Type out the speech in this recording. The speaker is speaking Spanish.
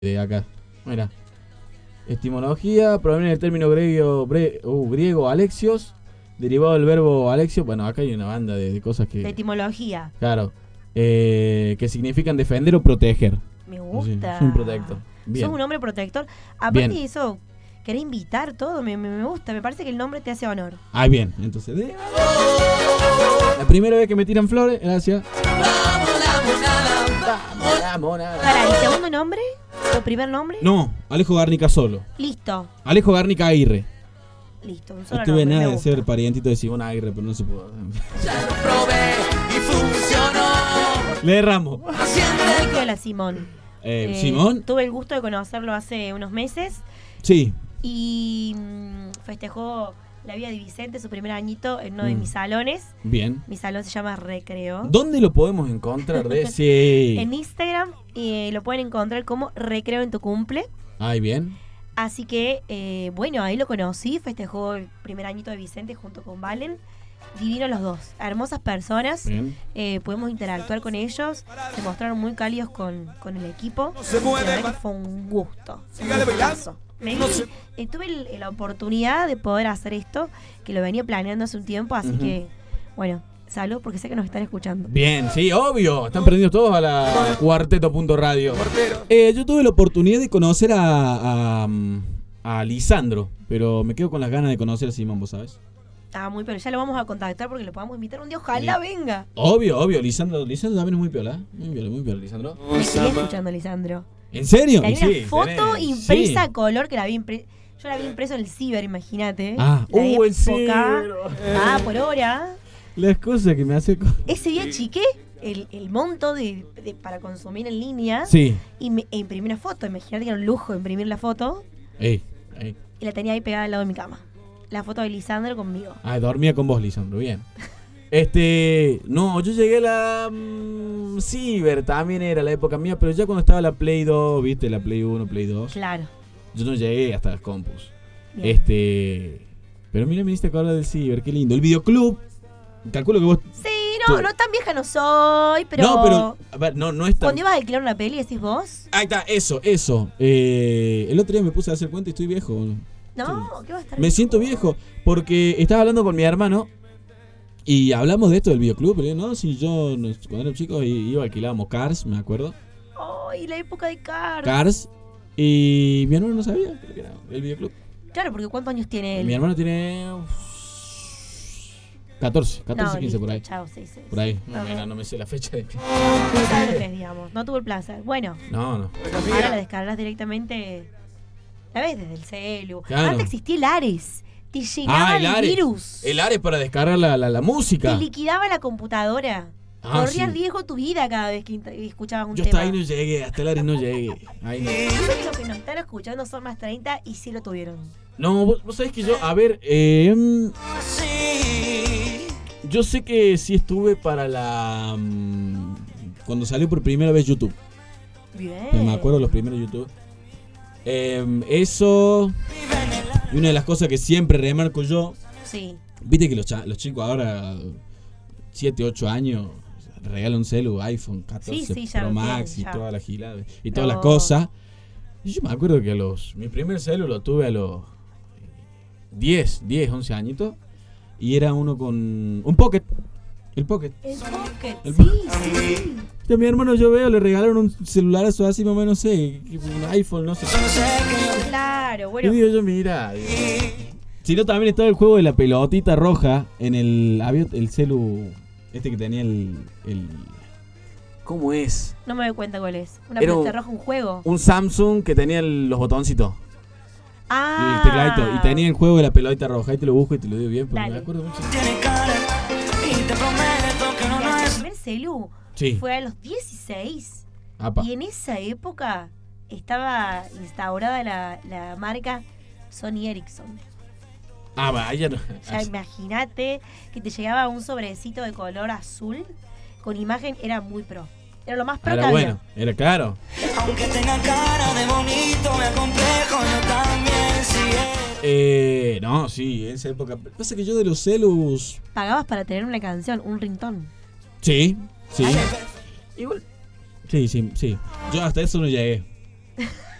de acá. Mira. Etimología proviene del término griego alexios, derivado del verbo alexio. Bueno, acá hay una banda de cosas que... De etimología. Claro. Que significan defender o proteger. Me gusta. Soy un protector. Bien. Sos un hombre protector. Aparte Bien. de eso, querés invitar todo. Me gusta. Me parece que el nombre te hace honor. Ah, bien. Entonces, la primera vez que me tiran flores, gracias. Para, ¿el segundo nombre? ¿Tu primer nombre? No, Alejo Garnica solo. Listo. Alejo Garnica Aguirre. Listo, un No solo tuve nombre. nada me de gusta. ser parientito de Simón Aguirre, pero no se pudo. Ya lo probé y funcionó. Le erramos. Muy piola, Simón. ¿Simón? Tuve el gusto de conocerlo hace unos meses Sí. y festejó la vida de Vicente, su primer añito, en uno de mis salones. Bien. Mi salón se llama Recreo. ¿Dónde lo podemos encontrar? Sí. En Instagram lo pueden encontrar como Recreo en tu cumple. Ay, bien. Así que, bueno, ahí lo conocí, festejó el primer añito de Vicente junto con Valen. Divinos los dos, hermosas personas. Bien. Pudimos interactuar con ellos, se mostraron muy cálidos con el equipo. No se mueve, La verdad que fue un gusto. Sígale bailando. Tuve la oportunidad de poder hacer esto, que lo venía planeando hace un tiempo, así que, bueno, salud porque sé que nos están escuchando. Bien, sí, obvio. Están prendidos todos a la cuarteto.radio. Yo tuve la oportunidad de conocer a Lisandro, pero me quedo con las ganas de conocer a Simón, ¿vos sabés? Ah, muy pero ya lo vamos a contactar porque lo podamos invitar un día, ojalá venga. Obvio, Lisandro también es muy piola. Muy piola, Lisandro. Me quería escuchando, Lisandro. ¿En serio? Hay Sí, una foto tenés, impresa sí. a color que la vi yo la vi impreso en el ciber, imagínate. Ah, La el época. ciber. Ah, por hora. Las cosas que me hace... Ese día chiqué el monto para consumir en línea Sí. e imprimí una foto. Imagínate que era un lujo imprimir la foto Ey. y la tenía ahí pegada al lado de mi cama. La foto de Lisandro conmigo. Ah, dormía con vos, Lisandro, bien. No, yo llegué a la Ciber, también era la época mía, pero ya cuando estaba la Play 2, viste, la Play 1, Play 2, Claro. yo no llegué hasta las compus. Bien. Pero mira, me diste acordar del Ciber, qué lindo. El videoclub, calculo que vos... Sí, no tan vieja no soy, pero... No, pero, a ver, no es tan... Cuando ibas a alquilar una peli, decís vos. Ahí está, eso. El otro día me puse a hacer cuenta y estoy viejo. No, ¿qué va a estar? Me siento viejo, porque estaba hablando con mi hermano y hablamos de esto del videoclub. Pero no, si cuando éramos chicos iba alquilábamos Cars, me acuerdo. Ay, la época de Cars. Cars, y mi hermano no sabía que era el videoclub. Claro, porque ¿cuántos años tiene él? Mi hermano tiene 14, 15 listo, por ahí. Chao, sí. Por ahí. No, Mira, no me sé la fecha de... No sabes lo que es, digamos. No tuvo el placer. Bueno, No. ahora la descargas directamente. La ves desde el celu. Claro. Antes existía el Ares. Te llegaba el el Ares. virus. El Ares para descargar la música. Te liquidaba la computadora. Ah, Corría sí. riesgo tu vida cada vez que escuchabas un Yo tema. hasta ahí no llegué, hasta el Ares no llegué. Ahí no. Yo sé que los que nos están escuchando son más 30 y sí lo tuvieron. No, vos sabés que yo, a ver, yo sé que sí estuve para cuando salió por primera vez YouTube. Bien. Me acuerdo los primeros YouTube. Eso. Y una de las cosas que siempre remarco yo, Sí. viste que los chicos ahora, 7, 8 años, regalan un celu, iPhone 14 Sí, ya Pro lo Max tienen, y ya. toda la gilada y todas No. las cosas. Y yo me acuerdo que mi primer celu lo tuve a los 10, 11 añitos. Y era uno con un Pocket. El Pocket. El Pocket. El Sí. Y a mi hermano yo veo, le regalaron un celular eso así más o menos, no sé, un iPhone, no sé. Claro, Y bueno. digo yo, mira. Si no, también estaba el juego de la pelotita roja en había el celu que tenía el ¿cómo es? No me doy cuenta cuál es. Una Era pelota roja, un juego. Un Samsung que tenía los botoncitos. Ah. El tecladito. Y tenía el juego de la pelotita roja. Ahí te lo busco y te lo digo bien, porque Dale. me acuerdo mucho. Tiene cara y te prometo que no El es. primer celu Sí. fue a los 16. Apa. Y en esa época estaba instaurada la marca Sony Ericsson. Ah, vaya. No. Ya imagínate que te llegaba un sobrecito de color azul con imagen, era muy pro. Era lo más pro que Era había. bueno, era claro. Aunque tenga cara de bonito, me acomplejo, yo también sí. No, sí, en esa época. Pasa que yo de los celus. Pagabas para tener una canción, un ringtone. Sí. Igual. Sí. Yo hasta eso no llegué.